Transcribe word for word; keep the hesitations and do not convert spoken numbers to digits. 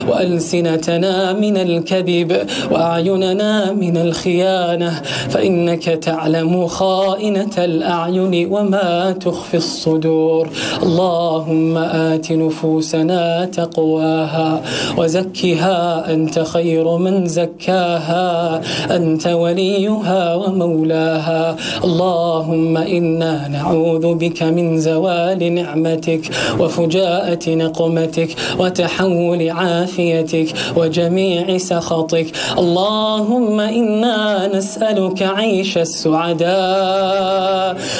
وألسنتنا من الكذب وأعيننا من الخيانة، فإنك تعلم خائنة الأعين وما تخفي الصدور. اللهم آت نفوسنا تقواها وزكها أنت خير من زكاها، أنت وليها ومولاها. اللهم إنا نعوذ بك من زوال نعمتك وفجاءة نقمتك وتحول عافيتك وجميع سخطك. اللهم إنا نسألك عيش السعداء